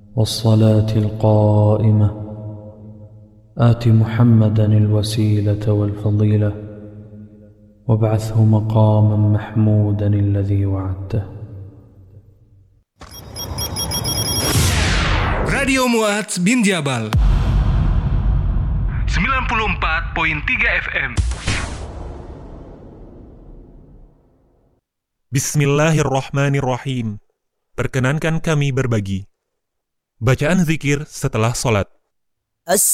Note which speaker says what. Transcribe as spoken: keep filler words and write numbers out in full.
Speaker 1: والصلاة القائمة آت محمدا الوسيلة والفضيلة وابعثه مقاما محمودا الذي وعدته.
Speaker 2: Radio Mu'adz bin Jabal sembilan puluh empat koma tiga F M.
Speaker 3: Bismillahirrahmanirrahim. Perkenankan kami berbagi bacaan zikir setelah sholat.